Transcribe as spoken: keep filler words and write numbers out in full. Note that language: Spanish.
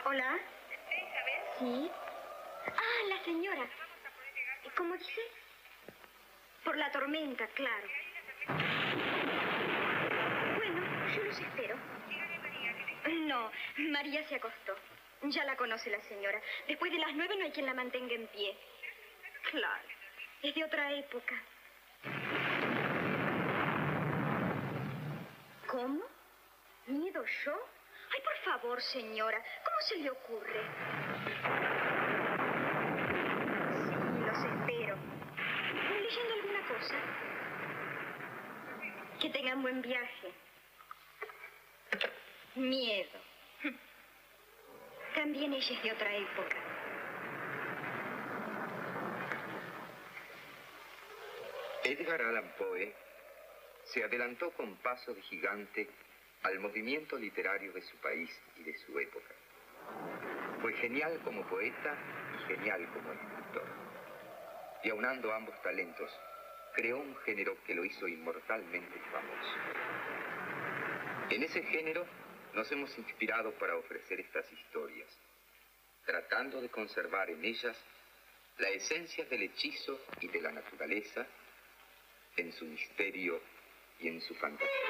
Hola. Isabel. Sí. Ah, la señora. ¿Cómo dice? Por la tormenta, claro. Bueno, yo los espero. No, María se acostó. Ya la conoce la señora. Después de las nueve no hay quien la mantenga en pie. Claro, es de otra época. ¿Cómo? ¿Miedo yo? Ay, por favor, señora, ¿cómo se le ocurre? Sí, los espero. ¿Leyendo alguna cosa? Que tengan buen viaje. Miedo. También ella es de otra época. Edgar Allan Poe se adelantó con paso de gigante al movimiento literario de su país y de su época. Fue genial como poeta y genial como escritor. Y aunando ambos talentos, creó un género que lo hizo inmortalmente famoso. En ese género nos hemos inspirado para ofrecer estas historias, tratando de conservar en ellas la esencia del hechizo y de la naturaleza, en su misterio y en su fantasía.